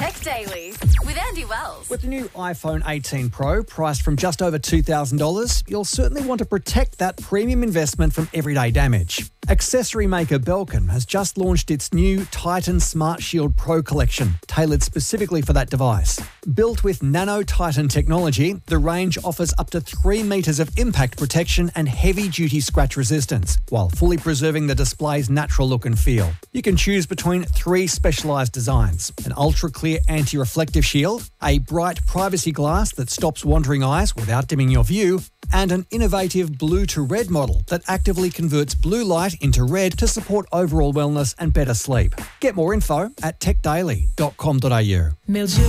Tech Daily with Andy Wells. With the new iPhone 18 Pro, priced from just over $2,000, you'll certainly want to protect that premium investment from everyday damage. Accessory maker Belkin has just launched its new Titan Smart Shield Pro collection, tailored specifically for that device. Built with Nano Titan technology, the range offers up to 3 metres of impact protection and heavy-duty scratch resistance, while fully preserving the display's natural look and feel. You can choose between 3 specialised designs: an ultra-clear anti-reflective shield, a bright privacy glass that stops wandering eyes without dimming your view, and an innovative blue to red model that actively converts blue light into red to support overall wellness and better sleep. Get more info at techdaily.com.au.